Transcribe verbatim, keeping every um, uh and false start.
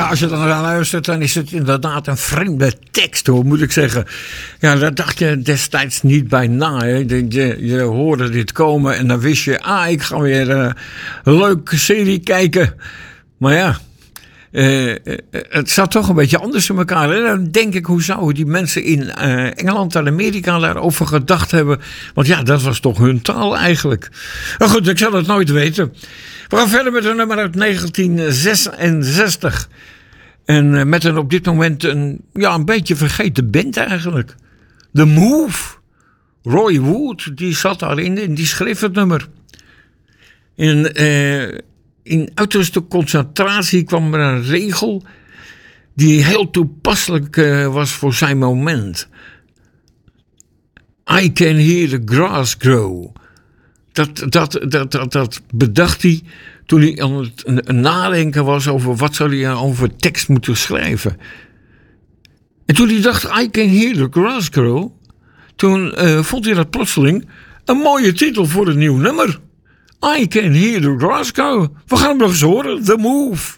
als je dan naar luistert, dan is het inderdaad een vreemde tekst, hoor, moet ik zeggen. Ja, daar dacht je destijds niet bij na. Hè. Je, je, je hoorde dit komen en dan wist je, ah, ik ga weer uh, een leuke serie kijken. Maar ja, uh, het zat toch een beetje anders in elkaar. En dan denk ik, hoe zouden die mensen in uh, Engeland en Amerika daarover gedacht hebben? Want ja, dat was toch hun taal eigenlijk. Maar goed, ik zal het nooit weten. We gaan verder met een nummer uit negentien zesenzestig. En met een op dit moment een, ja, een beetje vergeten band eigenlijk. The Move. Roy Wood, die zat daarin en die schreef het nummer. In, uh, in uiterste concentratie kwam er een regel die heel toepasselijk uh, was voor zijn moment. I can hear the grass grow. Dat, dat, dat, dat, dat bedacht hij toen hij aan het nadenken was over wat zou hij over tekst moeten schrijven. En toen hij dacht, I can hear the grass grow, toen uh, vond hij dat plotseling een mooie titel voor een nieuw nummer. I can hear the grass grow. We gaan hem nog eens horen. The Move.